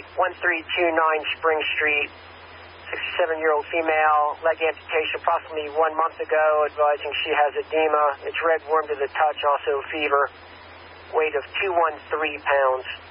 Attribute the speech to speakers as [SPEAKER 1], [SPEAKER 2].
[SPEAKER 1] 1329 Spring Street. 67-year-old female, leg amputation approximately 1 month ago, advising she has edema. It's red worm to the touch, also fever. Weight of 213 pounds.